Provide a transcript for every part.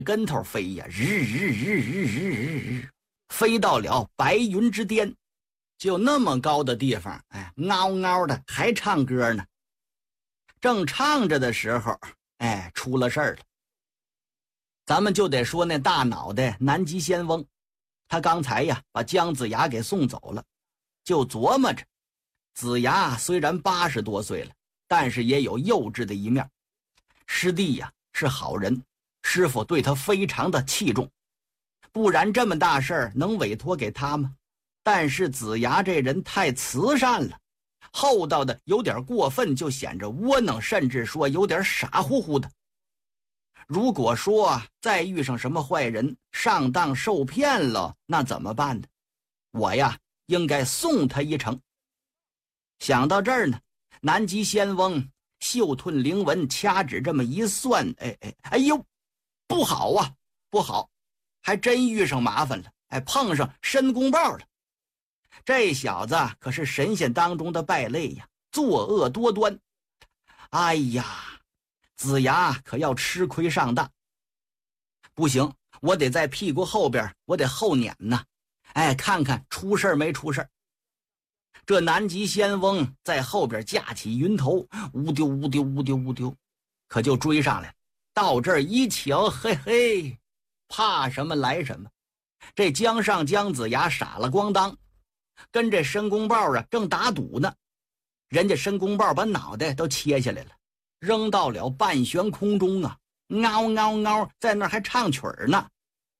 跟头飞呀，日，飞到了白云之巅。就那么高的地方，嗷嗷的还唱歌呢。正唱着的时候，出了事儿了。咱们就得说那大脑袋南极仙翁，他刚才呀把姜子牙给送走了，就琢磨着，子牙虽然80多岁了，但是也有幼稚的一面。师弟呀是好人，师傅对他非常的器重，不然这么大事儿能委托给他吗？但是子牙这人太慈善了，厚道的有点过分，就显着窝囊，甚至说有点傻乎乎的。如果说再遇上什么坏人上当受骗了，那怎么办呢？我呀应该送他一程。想到这儿呢，南极仙翁袖吞灵纹，掐指这么一算，哎呦，不好啊，不好，还真遇上麻烦了，碰上申公豹了。这小子可是神仙当中的败类呀，作恶多端。哎呀，子牙可要吃亏上当。不行，我得在屁股后边，我得后撵呢。看看出事没出事。这南极仙翁在后边架起云头，乌丢乌丢乌丢乌丢，可就追上来。到这儿一瞧，嘿嘿，怕什么来什么。这江上姜子牙傻了咣当，跟这申公豹啊正打赌呢。人家申公豹把脑袋都切下来了，扔到了半悬空中啊，嗷嗷嗷，在那儿还唱曲儿呢。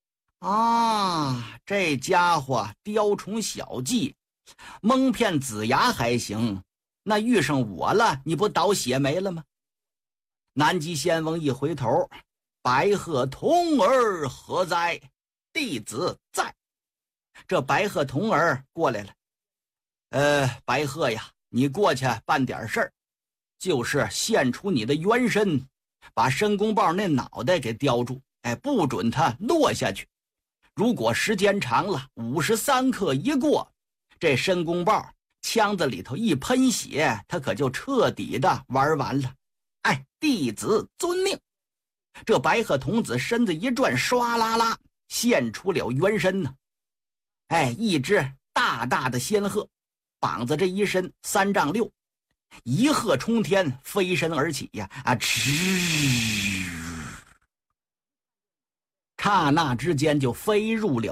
这家伙雕虫小技，蒙骗子牙还行，那遇上我了，你不倒血霉了吗？南极仙翁一回头，白鹤童儿何在？弟子在。这白鹤童儿过来了。白鹤呀，你过去办点事儿，就是现出你的原身，把申公豹那脑袋给叼住，不准他落下去。如果时间长了，53刻一过，这申公豹枪子里头一喷血，他可就彻底的玩完了。弟子遵命。这白鹤童子身子一转，唰啦啦现出了原身呢。一只大大的仙鹤，膀子这一伸3丈6，一鹤冲天，飞身而起呀，刹那之间就飞入了